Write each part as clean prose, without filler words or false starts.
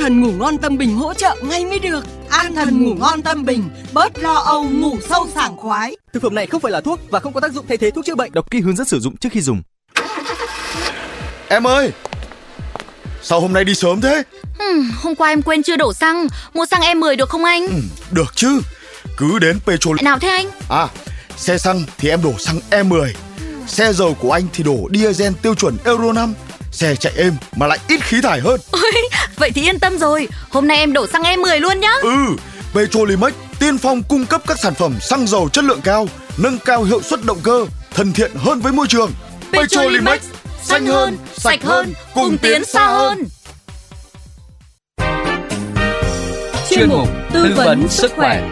Thần Ngủ Ngon Tâm Bình hỗ trợ ngay mới được. An Thần Ngủ Ngon Tâm Bình, bớt lo âu, ngủ sâu sảng khoái. Thực phẩm này không phải là thuốc và không có tác dụng thay thế thuốc chữa bệnh. Đọc kỹ hướng dẫn sử dụng trước khi dùng. Em ơi, sao hôm nay đi sớm thế? Hôm qua em quên chưa đổ xăng. Mua xăng E10 được không anh? Được chứ, cứ đến Petrol. Nào thế anh? Xe xăng thì em đổ xăng E10. Xe dầu của anh thì đổ diesel tiêu chuẩn Euro 5. Xe chạy êm mà lại ít khí thải hơn. Ôi, vậy thì yên tâm rồi. Hôm nay em đổ xăng E10 luôn nhá. Petrolimex tiên phong cung cấp các sản phẩm xăng dầu chất lượng cao, nâng cao hiệu suất động cơ, thân thiện hơn với môi trường. Petrolimex, xanh hơn, sạch hơn, cùng tiến xa hơn. Chuyên mục tư vấn sức khỏe.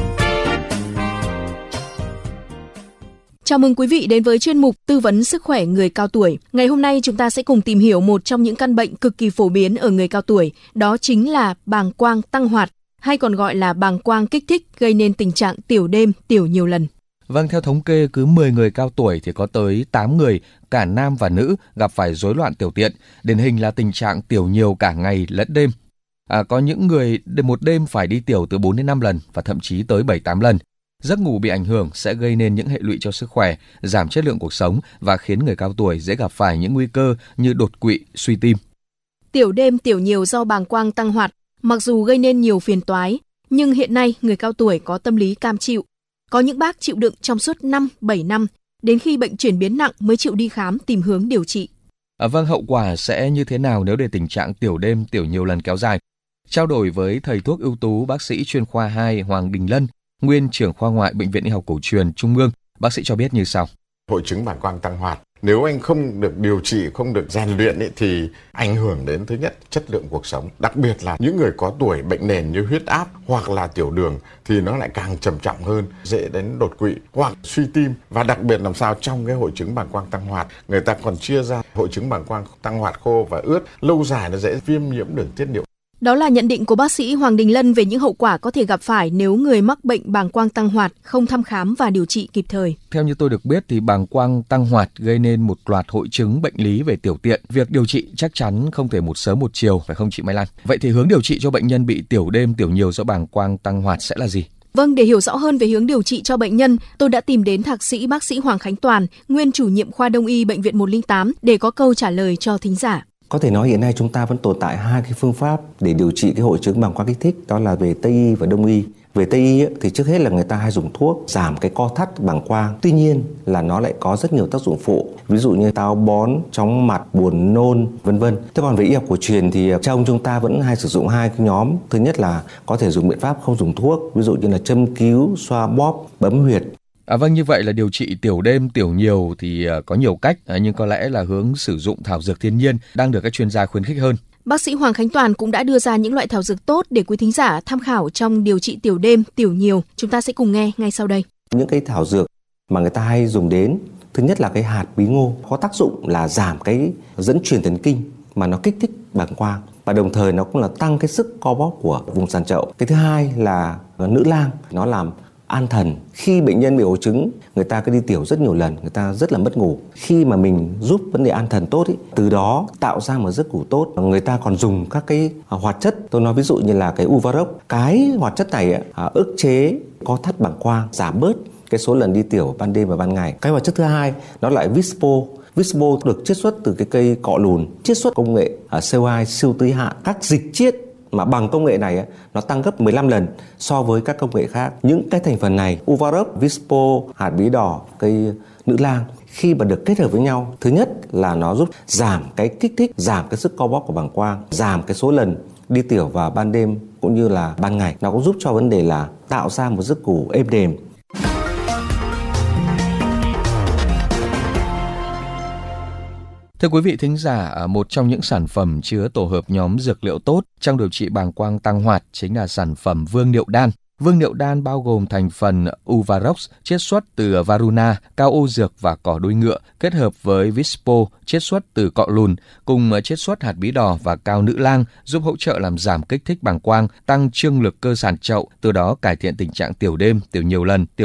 Chào mừng quý vị đến với chuyên mục tư vấn sức khỏe người cao tuổi. Ngày hôm nay chúng ta sẽ cùng tìm hiểu một trong những căn bệnh cực kỳ phổ biến ở người cao tuổi, đó chính là bàng quang tăng hoạt, hay còn gọi là bàng quang kích thích, gây nên tình trạng tiểu đêm, tiểu nhiều lần. Vâng, theo thống kê, cứ 10 người cao tuổi thì có tới 8 người, cả nam và nữ, gặp phải rối loạn tiểu tiện. Điển hình là tình trạng tiểu nhiều cả ngày lẫn đêm. Có những người một đêm phải đi tiểu từ 4 đến 5 lần và thậm chí tới 7-8 lần. Giấc ngủ bị ảnh hưởng sẽ gây nên những hệ lụy cho sức khỏe, giảm chất lượng cuộc sống và khiến người cao tuổi dễ gặp phải những nguy cơ như đột quỵ, suy tim. Tiểu đêm, tiểu nhiều do bàng quang tăng hoạt, mặc dù gây nên nhiều phiền toái, nhưng hiện nay người cao tuổi có tâm lý cam chịu. Có những bác chịu đựng trong suốt 5-7 năm, đến khi bệnh chuyển biến nặng mới chịu đi khám tìm hướng điều trị. Vâng, hậu quả sẽ như thế nào nếu để tình trạng tiểu đêm, tiểu nhiều lần kéo dài? Trao đổi với thầy thuốc ưu tú bác sĩ chuyên khoa 2 Hoàng Đình Lân, nguyên trưởng khoa ngoại Bệnh viện Y học Cổ truyền Trung ương, bác sĩ cho biết như sau. Hội chứng bàng quang tăng hoạt, nếu anh không được điều trị, không được rèn luyện thì ảnh hưởng đến thứ nhất chất lượng cuộc sống. Đặc biệt là những người có tuổi bệnh nền như huyết áp hoặc là tiểu đường thì nó lại càng trầm trọng hơn, dễ đến đột quỵ hoặc suy tim. Và đặc biệt làm sao trong cái hội chứng bàng quang tăng hoạt, người ta còn chia ra hội chứng bàng quang tăng hoạt khô và ướt, lâu dài nó dễ viêm nhiễm đường tiết niệu. Đó là nhận định của bác sĩ Hoàng Đình Lân về những hậu quả có thể gặp phải nếu người mắc bệnh bàng quang tăng hoạt không thăm khám và điều trị kịp thời. Theo như tôi được biết thì bàng quang tăng hoạt gây nên một loạt hội chứng bệnh lý về tiểu tiện. Việc điều trị chắc chắn không thể một sớm một chiều, phải không chị Mai Lan? Vậy thì hướng điều trị cho bệnh nhân bị tiểu đêm, tiểu nhiều do bàng quang tăng hoạt sẽ là gì? Vâng, để hiểu rõ hơn về hướng điều trị cho bệnh nhân, tôi đã tìm đến thạc sĩ bác sĩ Hoàng Khánh Toàn, nguyên chủ nhiệm khoa Đông y Bệnh viện 108 để có câu trả lời cho thính giả. Có thể nói hiện nay chúng ta vẫn tồn tại hai cái phương pháp để điều trị cái hội chứng bàng quang kích thích, đó là về Tây y và Đông y. Về Tây y thì trước hết là người ta hay dùng thuốc giảm cái co thắt bàng quang. Tuy nhiên là nó lại có rất nhiều tác dụng phụ, ví dụ như táo bón, chóng mặt, buồn nôn, vân vân. Thế còn về y học cổ truyền thì trong chúng ta vẫn hay sử dụng hai cái nhóm. Thứ nhất là có thể dùng biện pháp không dùng thuốc, ví dụ như là châm cứu, xoa bóp, bấm huyệt. Vâng, như vậy là điều trị tiểu đêm, tiểu nhiều thì có nhiều cách, nhưng có lẽ là hướng sử dụng thảo dược thiên nhiên đang được các chuyên gia khuyến khích hơn. Bác sĩ Hoàng Khánh Toàn cũng đã đưa ra những loại thảo dược tốt để quý thính giả tham khảo trong điều trị tiểu đêm, tiểu nhiều. Chúng ta sẽ cùng nghe ngay sau đây. Những cái thảo dược mà người ta hay dùng đến, thứ nhất là cái hạt bí ngô, có tác dụng là giảm cái dẫn truyền thần kinh mà nó kích thích bàng quang, và đồng thời nó cũng là tăng cái sức co bóp của vùng sàn chậu. Cái thứ hai là nữ lang, nó làm an thần. Khi bệnh nhân bị hội chứng, người ta cứ đi tiểu rất nhiều lần, người ta rất là mất ngủ. Khi mà mình giúp vấn đề an thần tốt từ đó tạo ra một giấc ngủ tốt. Người ta còn dùng các cái hoạt chất, tôi nói ví dụ như là cái Uvarox. Cái hoạt chất này ức chế co thắt bàng quang, giảm bớt cái số lần đi tiểu ban đêm và ban ngày. Cái hoạt chất thứ hai đó là Vispo. Vispo được chiết xuất từ cái cây cọ lùn, chiết xuất công nghệ CO2 siêu tưới hạ. Các dịch chiết mà bằng công nghệ này nó tăng gấp 15 lần so với các công nghệ khác. Những cái thành phần này, Uvarox, Vispo, hạt bí đỏ, cây nữ lang, khi mà được kết hợp với nhau, thứ nhất là nó giúp giảm cái kích thích, giảm cái sức co bóp của bàng quang, giảm cái số lần đi tiểu vào ban đêm cũng như là ban ngày. Nó cũng giúp cho vấn đề là tạo ra một giấc ngủ êm đềm. Thưa quý vị thính giả, một trong những sản phẩm chứa tổ hợp nhóm dược liệu tốt trong điều trị bàng quang tăng hoạt chính là sản phẩm Vương Niệu Đan. Vương Niệu Đan bao gồm thành phần Uvarox chiết xuất từ Varuna, cao ô dược và cỏ đuôi ngựa, kết hợp với Vispo chiết xuất từ cọ lùn, cùng chiết xuất hạt bí đỏ và cao nữ lang, giúp hỗ trợ làm giảm kích thích bàng quang, tăng trương lực cơ sàn chậu, từ đó cải thiện tình trạng tiểu đêm, tiểu nhiều lần,